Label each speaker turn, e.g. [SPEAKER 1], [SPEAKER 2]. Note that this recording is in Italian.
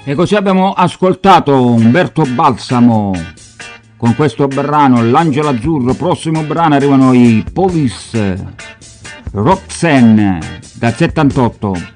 [SPEAKER 1] E così abbiamo ascoltato Umberto Balsamo con questo brano, L'Angelo Azzurro. Prossimo brano arrivano i Police, Roxanne, dal 78.